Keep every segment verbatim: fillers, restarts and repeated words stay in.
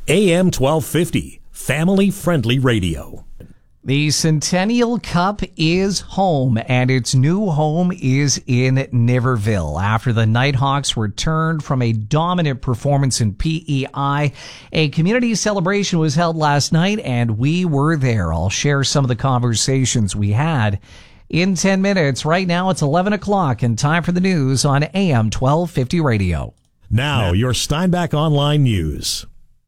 A M twelve fifty, family-friendly radio. The Centennial Cup is home, and its new home is in Niverville. After the Nighthawks returned from a dominant performance in P E I, a community celebration was held last night, and we were there. I'll share some of the conversations we had in ten minutes. Right now, it's eleven o'clock, and time for the news on A M twelve fifty Radio. Now, your Steinbach Online News.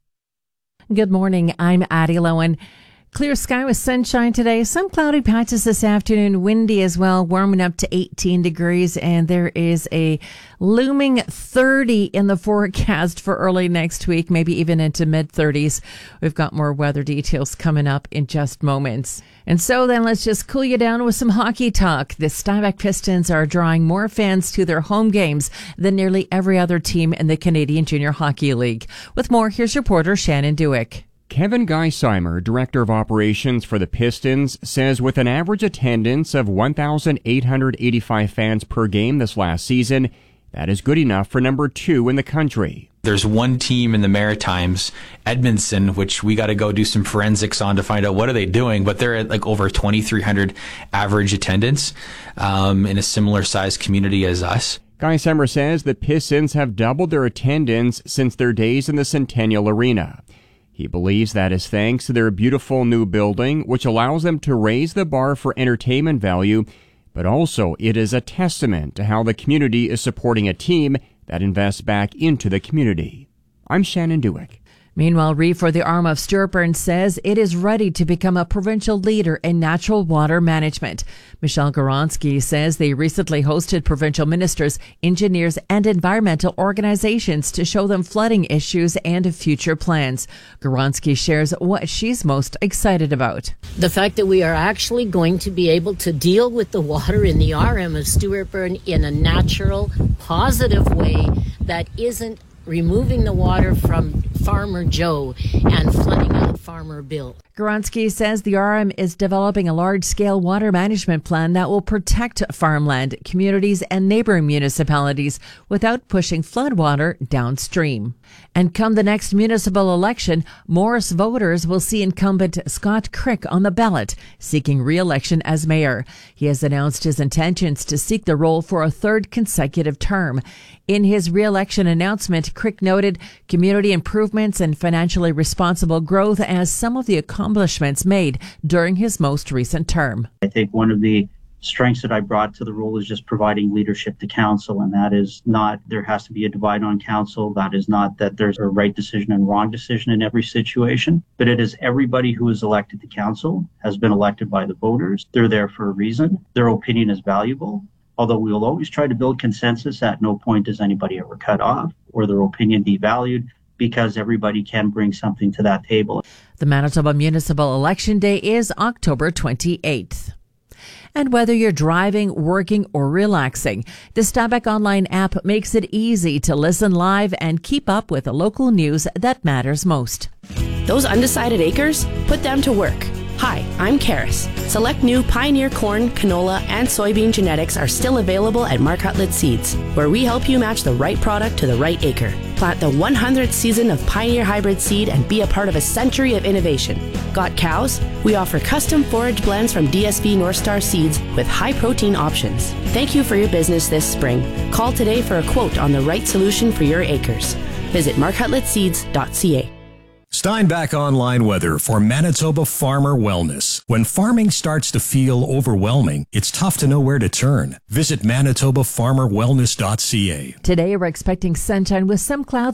Good morning. I'm Addie Lowen. Clear sky with sunshine today. Some cloudy patches this afternoon. Windy as well, warming up to eighteen degrees. And there is a looming thirty in the forecast for early next week, maybe even into mid thirties. We've got more weather details coming up in just moments. And so then let's just cool you down with some hockey talk. The Steinbach Pistons are drawing more fans to their home games than nearly every other team in the Canadian Junior Hockey League. With more, here's reporter Shannon Dewick. Kevin Geisimer, Director of Operations for the Pistons, says with an average attendance of one thousand eight hundred eighty-five fans per game this last season, that is good enough for number two in the country. There's one team in the Maritimes, Edmondson, which we got to go do some forensics on to find out what are they doing, but they're at like over twenty-three hundred average attendance um, in a similar sized community as us. Geisimer says the Pistons have doubled their attendance since their days in the Centennial Arena. He believes that is thanks to their beautiful new building, which allows them to raise the bar for entertainment value, but also it is a testament to how the community is supporting a team that invests back into the community. I'm Shannon Dewick. Meanwhile, Reeve for the arm of Stuart Burns says it is ready to become a provincial leader in natural water management. Michelle Goronsky says they recently hosted provincial ministers, engineers, and environmental organizations to show them flooding issues and future plans. Goronsky shares what she's most excited about. The fact that we are actually going to be able to deal with the water in the R M of Stuart Burn in a natural, positive way that isn't removing the water from Farmer Joe and flooding out Farmer Bill. Goronsky says the R M is developing a large-scale water management plan that will protect farmland, communities, and neighboring municipalities without pushing floodwater downstream. And come the next municipal election, Morris voters will see incumbent Scott Crick on the ballot, seeking re-election as mayor. He has announced his intentions to seek the role for a third consecutive term. In his re-election announcement, Crick noted community improvements and financially responsible growth as some of the accomplishments made during his most recent term. I think one of the strengths that I brought to the role is just providing leadership to council, and that is not there has to be a divide on council. That is not that there's a right decision and wrong decision in every situation, but it is everybody who is elected to council has been elected by the voters. They're there for a reason. Their opinion is valuable. Although we will always try to build consensus, at no point does anybody ever cut off or their opinion devalued, because everybody can bring something to that table. The Manitoba Municipal Election Day is October twenty-eighth. And whether you're driving, working, or relaxing, the Steinbach Online app makes it easy to listen live and keep up with the local news that matters most. Those undecided acres? Put them to work. Hi, I'm Karis. Select new Pioneer corn, canola, and soybean genetics are still available at Mark Hutlett Seeds, where we help you match the right product to the right acre. Plant the one hundredth season of Pioneer hybrid seed and be a part of a century of innovation. Got cows? We offer custom forage blends from D S V North Star Seeds with high protein options. Thank you for your business this spring. Call today for a quote on the right solution for your acres. Visit mark hutlett seeds dot c a. Steinbach Online weather for Manitoba farmer wellness. When farming starts to feel overwhelming, it's tough to know where to turn. Visit manitoba farmer wellness dot c a. Today, we're expecting sunshine with some clouds